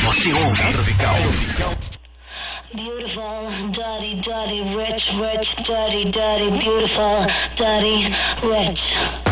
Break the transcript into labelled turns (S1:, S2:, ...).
S1: Você ouve Tropical.
S2: Beautiful, dirty, dirty, rich, rich, dirty, dirty, beautiful, dirty, rich.